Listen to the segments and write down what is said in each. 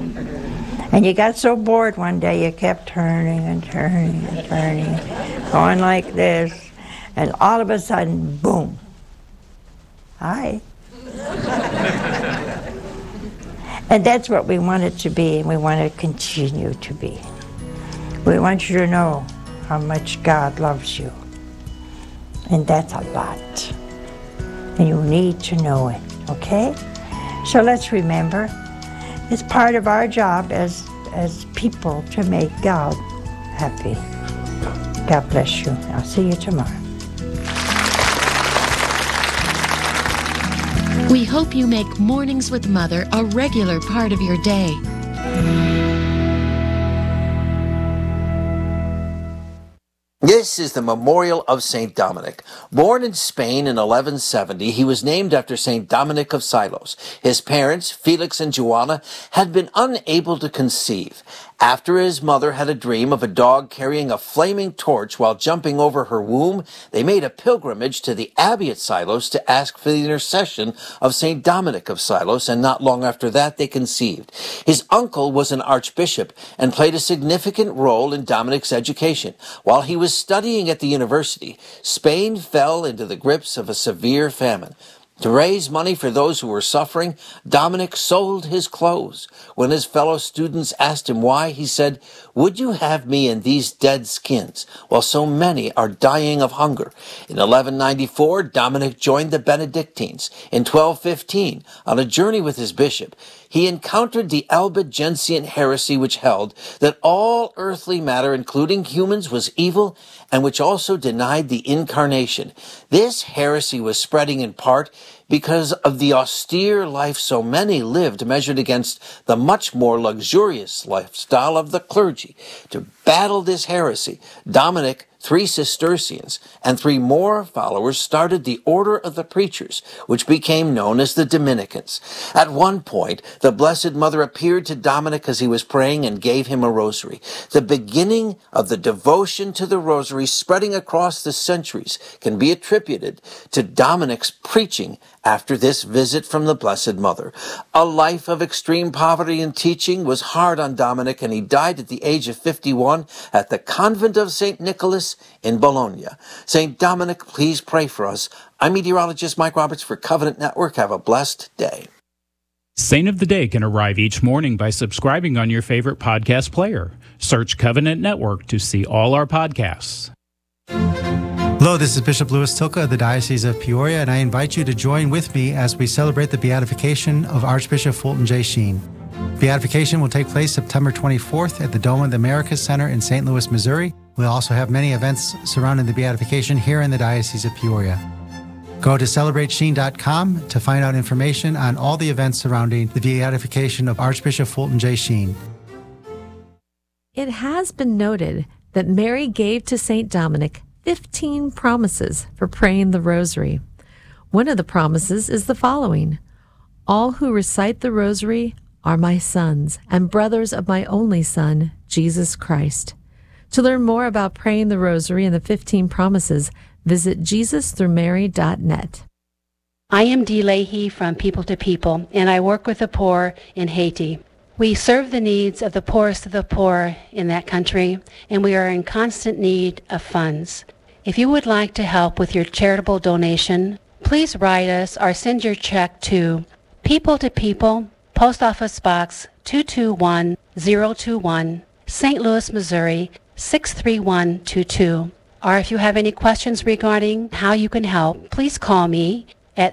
And you got so bored one day you kept turning and turning and turning, going like this, and all of a sudden, boom. Hi. And that's what we want it to be, and we want to continue to be. We want you to know how much God loves you. And that's a lot. And you need to know it, okay? So let's remember, it's part of our job as people to make God happy. God bless you. I'll see you tomorrow. We hope you make Mornings with Mother a regular part of your day. This is the memorial of St. Dominic. Born in Spain in 1170, he was named after St. Dominic of Silos. His parents, Felix and Joanna, had been unable to conceive. After his mother had a dream of a dog carrying a flaming torch while jumping over her womb, they made a pilgrimage to the abbey at Silos to ask for the intercession of St. Dominic of Silos, and not long after that they conceived. His uncle was an archbishop and played a significant role in Dominic's education. While he was studying at the university, Spain fell into the grips of a severe famine. To raise money for those who were suffering, Dominic sold his clothes. When his fellow students asked him why, he said, "Would you have me in these dead skins, while so many are dying of hunger?" In 1194, Dominic joined the Benedictines. In 1215, on a journey with his bishop, he encountered the Albigensian heresy, which held that all earthly matter, including humans, was evil, and which also denied the incarnation. This heresy was spreading in part because of the austere life so many lived, measured against the much more luxurious lifestyle of the clergy. To battle this heresy, Dominic, 3 Cistercians, and 3 more followers started the Order of the Preachers, which became known as the Dominicans. At one point, the Blessed Mother appeared to Dominic as he was praying and gave him a rosary. The beginning of the devotion to the rosary, spreading across the centuries, can be attributed to Dominic's preaching after this visit from the Blessed Mother. A life of extreme poverty and teaching was hard on Dominic, and he died at the age of 51 at the convent of St. Nicholas in Bologna. St. Dominic, please pray for us. I'm meteorologist Mike Roberts for Covenant Network. Have a blessed day. Saint of the Day can arrive each morning by subscribing on your favorite podcast player. Search Covenant Network to see all our podcasts. Hello, this is Bishop Louis Tilka of the Diocese of Peoria, and I invite you to join with me as we celebrate the beatification of Archbishop Fulton J. Sheen. Beatification will take place September 24th at the Dome of the Americas Center in St. Louis, Missouri. We'll also have many events surrounding the beatification here in the Diocese of Peoria. Go to CelebrateSheen.com to find out information on all the events surrounding the beatification of Archbishop Fulton J. Sheen. It has been noted that Mary gave to St. Dominic 15 promises for praying the rosary. One of the promises is the following: "All who recite the rosary are my sons and brothers of my only Son, Jesus Christ." To learn more about praying the rosary and the 15 promises, visit JesusThroughMary.net. I am Dee Leahy from People to People, and I work with the poor in Haiti. We serve the needs of the poorest of the poor in that country, and we are in constant need of funds. If you would like to help with your charitable donation, please write us or send your check to People to People, Post Office Box 221021, St. Louis, Missouri 63122. Or if you have any questions regarding how you can help, please call me at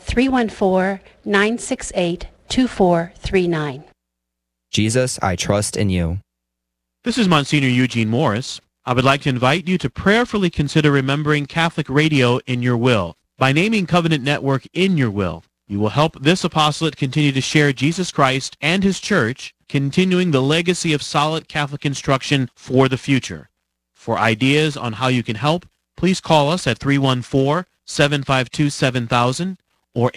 314-968-2439. Jesus, I trust in you. This is Monsignor Eugene Morris. I would like to invite you to prayerfully consider remembering Catholic Radio in your will. By naming Covenant Network in your will, you will help this apostolate continue to share Jesus Christ and His Church, continuing the legacy of solid Catholic instruction for the future. For ideas on how you can help, please call us at 314-752-7000 or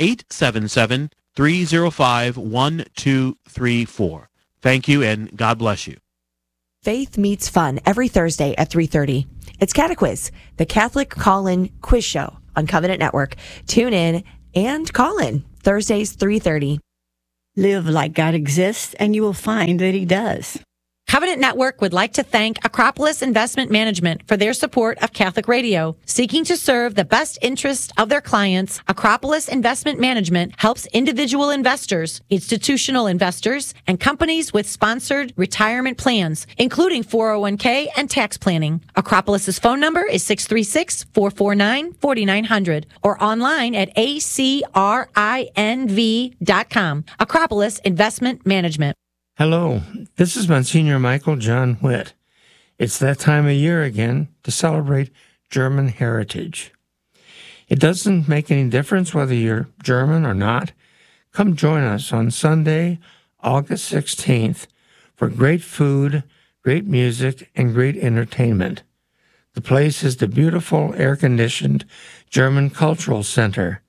877-305-1234. Thank you, and God bless you. Faith Meets Fun every Thursday at 3:30. It's Catequiz, the Catholic call-in quiz show on Covenant Network. Tune in and call in Thursdays 3:30. Live like God exists, and you will find that He does. Covenant Network would like to thank Acropolis Investment Management for their support of Catholic Radio. Seeking to serve the best interest of their clients, Acropolis Investment Management helps individual investors, institutional investors, and companies with sponsored retirement plans, including 401k and tax planning. Acropolis's phone number is 636-449-4900 or online at acrinv.com. Acropolis Investment Management. Hello, this is Monsignor Michael John Witt. It's that time of year again to celebrate German heritage. It doesn't make any difference whether you're German or not. Come join us on Sunday, August 16th for great food, great music, and great entertainment. The place is the beautiful air-conditioned German Cultural Center,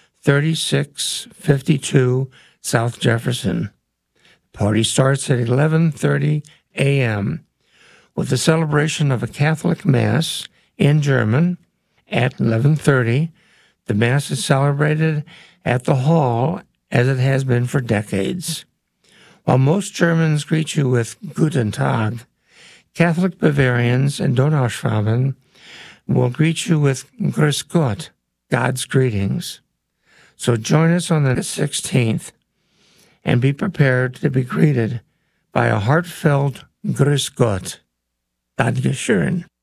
3652 South Jefferson. Party starts at 11:30 a.m. with the celebration of a Catholic Mass in German at 11:30. The Mass is celebrated at the hall as it has been for decades. While most Germans greet you with Guten Tag, Catholic Bavarians and Donauschwaben will greet you with Grüß Gott, God's greetings. So join us on the 16th and be prepared to be greeted by a heartfelt Grüß Gott. Dankeschön.